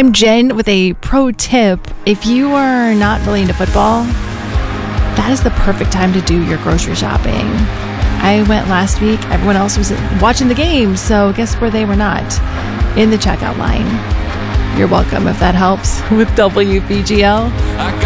I'm Jen with a pro tip. If you are not really into football, that is the perfect time to do your grocery shopping. I went last week. Everyone else was watching the game, so guess where they were not? In the checkout line. You're welcome if that helps with WBGL.